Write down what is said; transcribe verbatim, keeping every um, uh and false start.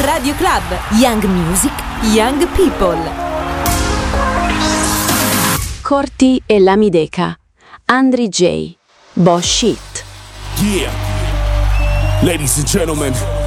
Radio Club, Young Music, Young People. Corti e Lamideca, Andri J, Boss Shit. Yeah, ladies and gentlemen,